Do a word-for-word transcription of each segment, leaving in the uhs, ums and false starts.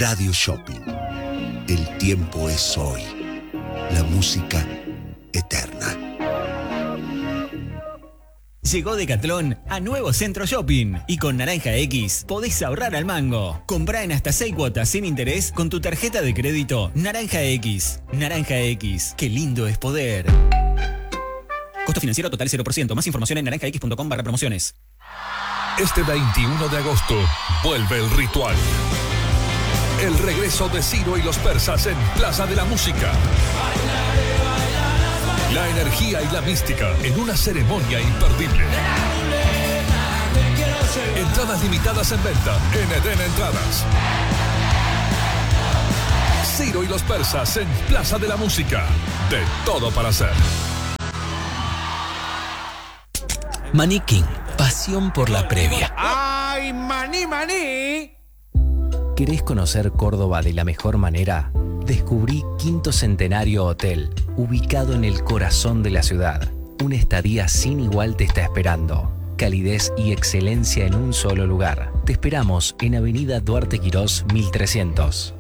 Radio Shopping. El tiempo es hoy. La música eterna. Llegó Decathlon a nuevo Centro Shopping y con Naranja X podés ahorrar al mango. Comprá en hasta seis cuotas sin interés con tu tarjeta de crédito Naranja X. Naranja X, qué lindo es poder. Costo financiero total cero por ciento. Más información en naranja x punto com barra promociones. Este veintiuno de agosto vuelve el ritual. El regreso de Ciro y los Persas en Plaza de la Música. La energía y la mística en una ceremonia imperdible. Entradas limitadas en venta en Eden Entradas. Ciro y los Persas en Plaza de la Música. De todo para hacer. Maní King, pasión por la previa. ¡Ay, maní, maní! ¿Querés conocer Córdoba de la mejor manera? Descubrí Quinto Centenario Hotel, ubicado en el corazón de la ciudad. Una estadía sin igual te está esperando. Calidez y excelencia en un solo lugar. Te esperamos en Avenida Duarte Quirós mil trescientos.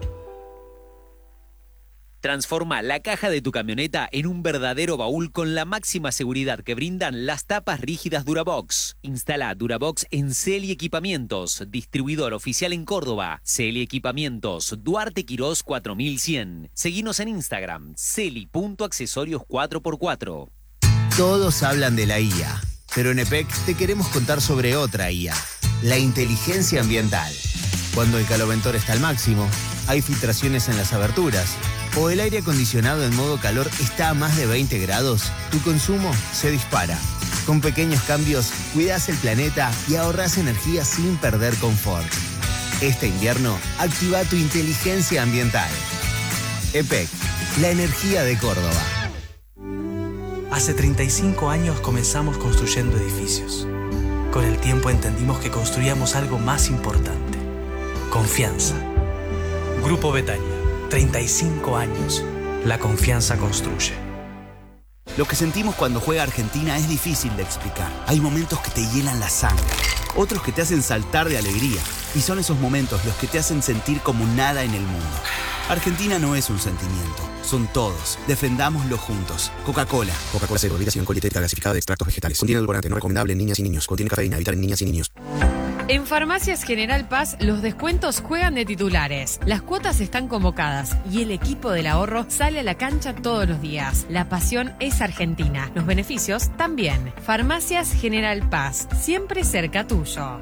Transforma la caja de tu camioneta en un verdadero baúl con la máxima seguridad que brindan las tapas rígidas Durabox. Instala Durabox en Celi Equipamientos, distribuidor oficial en Córdoba. Celi Equipamientos, Duarte Quirós cuatro mil cien. Seguinos en Instagram, celi punto accesorios cuatro por cuatro. Todos hablan de la I A, pero en E P E C te queremos contar sobre otra I A, la inteligencia ambiental. Cuando el caloventor está al máximo, hay filtraciones en las aberturas, o el aire acondicionado en modo calor está a más de veinte grados, tu consumo se dispara. Con pequeños cambios, cuidás el planeta y ahorrás energía sin perder confort. Este invierno, activa tu inteligencia ambiental. E P E C, la energía de Córdoba. Hace treinta y cinco años comenzamos construyendo edificios. Con el tiempo entendimos que construíamos algo más importante: confianza. Grupo Betania, treinta y cinco años. La confianza construye. Lo que sentimos cuando juega Argentina es difícil de explicar. Hay momentos que te hielan la sangre, otros que te hacen saltar de alegría. Y son esos momentos los que te hacen sentir como nada en el mundo. Argentina no es un sentimiento, son todos. Defendámoslo juntos. Coca-Cola. Coca-Cola Cero, bebida sin alcohol y dietética gasificada de extractos vegetales. Contiene edulcorante, no recomendable en niñas y niños. Contiene cafeína, evitar en niñas y niños. En Farmacias General Paz, los descuentos juegan de titulares. Las cuotas están convocadas y el equipo del ahorro sale a la cancha todos los días. La pasión es argentina, los beneficios también. Farmacias General Paz, siempre cerca tuyo.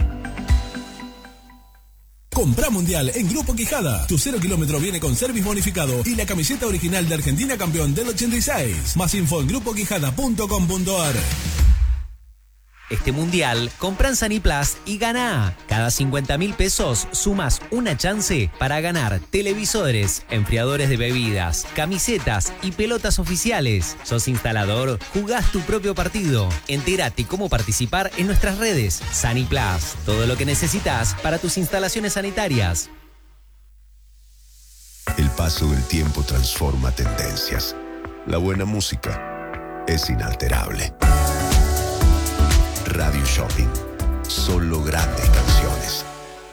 Comprá Mundial en Grupo Quijada. Tu cero kilómetro viene con service bonificado y la camiseta original de Argentina campeón del ochenta y seis. Más info en grupo quijada punto com punto ar. Este mundial, compra en Saniplast y gana. Cada cincuenta mil pesos sumas una chance para ganar televisores, enfriadores de bebidas, camisetas y pelotas oficiales. ¿Sos instalador? Jugás tu propio partido. Entérate cómo participar en nuestras redes. Saniplast, todo lo que necesitas para tus instalaciones sanitarias. El paso del tiempo transforma tendencias. La buena música es inalterable. Radio Shopping. Solo grandes canciones.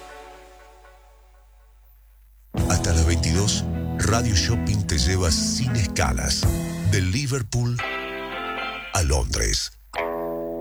Hasta las veintidós, Radio Shopping te lleva sin escalas de Liverpool a Londres.